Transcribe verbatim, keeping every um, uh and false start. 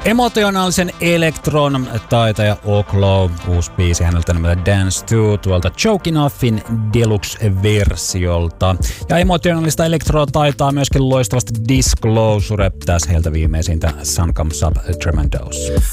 Emotionaalisen elektron taitaja Oklo, uusi biisi häneltä nimeltä Dance to tuolta Choking Offin Deluxe-versiolta. Ja emotionaalista elektroa taitaa myöskin loistavasti Disclosure, tässä heiltä viimeisintä Sun Comes Up Tremendos.